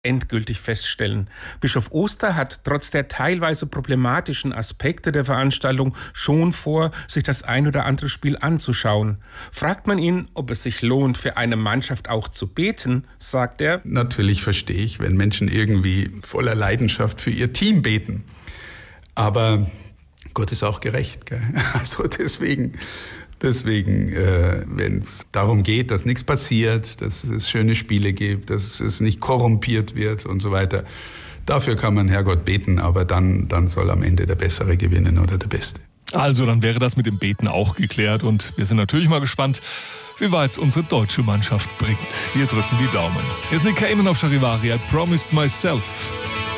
endgültig feststellen. Bischof Oster hat trotz der teilweise problematischen Aspekte der Veranstaltung schon vor, sich das ein oder andere Spiel anzuschauen. Fragt man ihn, ob es sich lohnt, für eine Mannschaft auch zu beten, sagt er: Natürlich verstehe ich, wenn Menschen irgendwie voller Leidenschaft für ihr Team beten. Aber Gott ist auch gerecht, gell? Also deswegen, wenn es darum geht, dass nichts passiert, dass es schöne Spiele gibt, dass es nicht korrumpiert wird und so weiter, dafür kann man Herrgott beten, aber dann soll am Ende der Bessere gewinnen oder der Beste. Also, dann wäre das mit dem Beten auch geklärt und wir sind natürlich mal gespannt, wie weit es unsere deutsche Mannschaft bringt. Wir drücken die Daumen. Hier ist Nick Cayman auf Charivari, I Promised Myself.